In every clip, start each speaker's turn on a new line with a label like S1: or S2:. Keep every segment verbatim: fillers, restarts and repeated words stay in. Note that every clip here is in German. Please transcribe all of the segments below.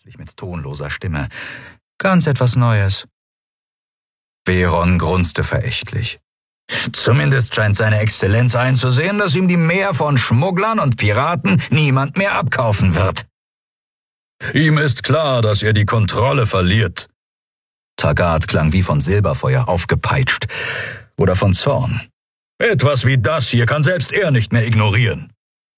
S1: plötzlich mit tonloser Stimme. »Ganz etwas Neues.« Veron grunzte verächtlich. »Zumindest scheint seine Exzellenz einzusehen, dass ihm die Meer von Schmugglern und Piraten niemand mehr abkaufen wird.« »Ihm ist klar, dass er die Kontrolle verliert.« Taggart klang wie von Silberfeuer aufgepeitscht oder von Zorn. »Etwas wie das hier kann selbst er nicht mehr ignorieren.«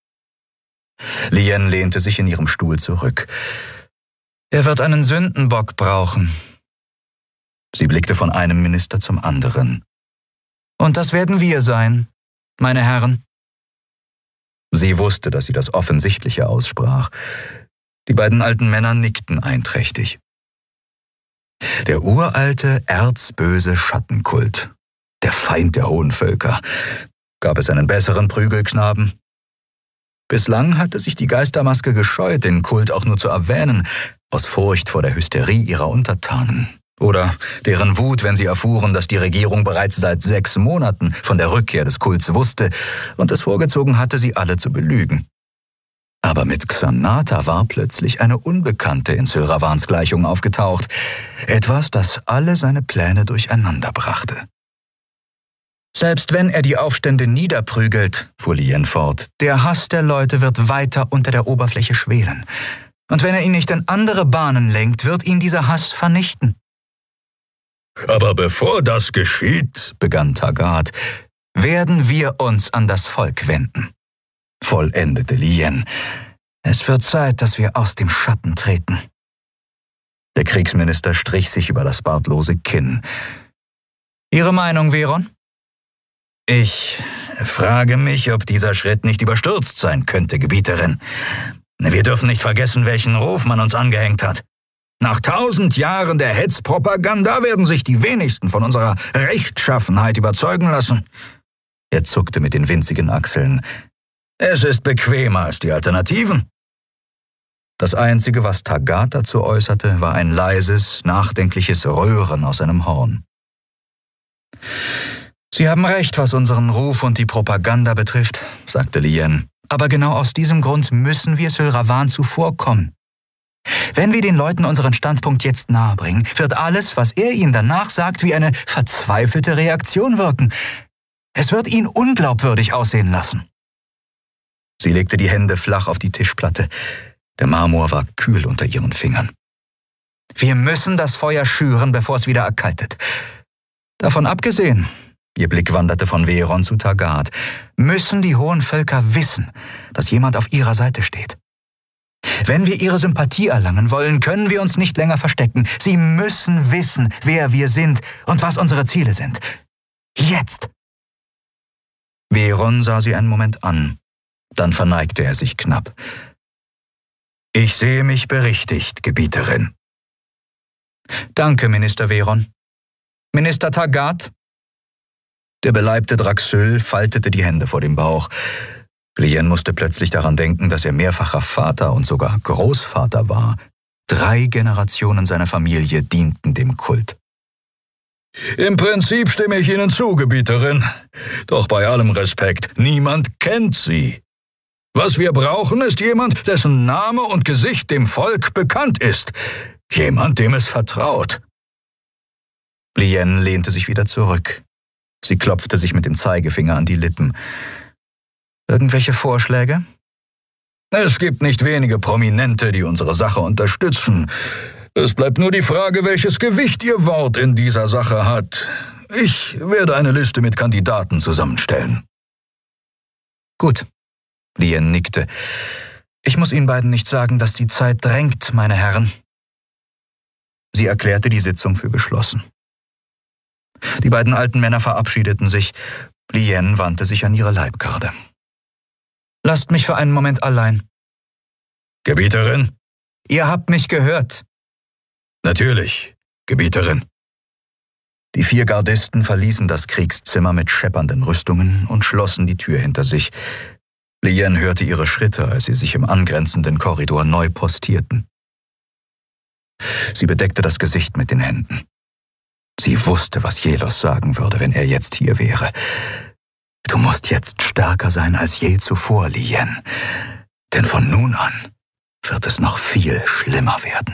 S1: Lien lehnte sich in ihrem Stuhl zurück. »Er wird einen Sündenbock brauchen.« Sie blickte von einem Minister zum anderen. »Und das werden wir sein, meine Herren.« Sie wusste, dass sie das Offensichtliche aussprach. Die beiden alten Männer nickten einträchtig. Der uralte, erzböse Schattenkult, der Feind der hohen Völker. Gab es einen besseren Prügelknaben? Bislang hatte sich die Geistermaske gescheut, den Kult auch nur zu erwähnen, aus Furcht vor der Hysterie ihrer Untertanen. Oder deren Wut, wenn sie erfuhren, dass die Regierung bereits seit sechs Monaten von der Rückkehr des Kults wusste und es vorgezogen hatte, sie alle zu belügen. Aber mit Xanata war plötzlich eine Unbekannte in Sylravans Gleichung aufgetaucht. Etwas, das alle seine Pläne durcheinander brachte. »Selbst wenn er die Aufstände niederprügelt«, fuhr Lien fort, »der Hass der Leute wird weiter unter der Oberfläche schwelen. Und wenn er ihn nicht in andere Bahnen lenkt, wird ihn dieser Hass vernichten.« »Aber bevor das geschieht«, begann Taggart, »werden wir uns an das Volk wenden«, vollendete Lien. »Es wird Zeit, dass wir aus dem Schatten treten.« Der Kriegsminister strich sich über das bartlose Kinn. »Ihre Meinung, Veron?« »Ich frage mich, ob dieser Schritt nicht überstürzt sein könnte, Gebieterin. Wir dürfen nicht vergessen, welchen Ruf man uns angehängt hat. Nach tausend Jahren der Hetzpropaganda werden sich die wenigsten von unserer Rechtschaffenheit überzeugen lassen.« Er zuckte mit den winzigen Achseln. »Es ist bequemer als die Alternativen.« Das Einzige, was Taggart dazu äußerte, war ein leises, nachdenkliches Röhren aus seinem Horn. »Sie haben recht, was unseren Ruf und die Propaganda betrifft«, sagte Lien. »Aber genau aus diesem Grund müssen wir Sylravan zuvorkommen. Wenn wir den Leuten unseren Standpunkt jetzt nahebringen, wird alles, was er ihnen danach sagt, wie eine verzweifelte Reaktion wirken. Es wird ihn unglaubwürdig aussehen lassen.« Sie legte die Hände flach auf die Tischplatte. Der Marmor war kühl unter ihren Fingern. »Wir müssen das Feuer schüren, bevor es wieder erkaltet. Davon abgesehen«, ihr Blick wanderte von Veron zu Taggart, »müssen die hohen Völker wissen, dass jemand auf ihrer Seite steht. Wenn wir ihre Sympathie erlangen wollen, können wir uns nicht länger verstecken. Sie müssen wissen, wer wir sind und was unsere Ziele sind. Jetzt!« Veron sah sie einen Moment an. Dann verneigte er sich knapp. »Ich sehe mich berichtigt, Gebieterin.« »Danke, Minister Veron. Minister Taggart?« Der beleibte Draxyl faltete die Hände vor dem Bauch. Lien musste plötzlich daran denken, dass er mehrfacher Vater und sogar Großvater war. Drei Generationen seiner Familie dienten dem Kult. »Im Prinzip stimme ich Ihnen zu, Gebieterin. Doch bei allem Respekt, niemand kennt Sie. Was wir brauchen, ist jemand, dessen Name und Gesicht dem Volk bekannt ist. Jemand, dem es vertraut.« Lien lehnte sich wieder zurück. Sie klopfte sich mit dem Zeigefinger an die Lippen. »Irgendwelche Vorschläge?« »Es gibt nicht wenige Prominente, die unsere Sache unterstützen. Es bleibt nur die Frage, welches Gewicht Ihr Wort in dieser Sache hat. Ich werde eine Liste mit Kandidaten zusammenstellen.« »Gut.« Lien nickte. »Ich muss Ihnen beiden nicht sagen, dass die Zeit drängt, meine Herren.« Sie erklärte die Sitzung für geschlossen. Die beiden alten Männer verabschiedeten sich. Lien wandte sich an ihre Leibgarde. »Lasst mich für einen Moment allein.« »Gebieterin?« »Ihr habt mich gehört.« »Natürlich, Gebieterin.« Die vier Gardisten verließen das Kriegszimmer mit scheppernden Rüstungen und schlossen die Tür hinter sich. Lien hörte ihre Schritte, als sie sich im angrenzenden Korridor neu postierten. Sie bedeckte das Gesicht mit den Händen. Sie wusste, was Jelos sagen würde, wenn er jetzt hier wäre. »Du musst jetzt stärker sein als je zuvor, Lien. Denn von nun an wird es noch viel schlimmer werden.«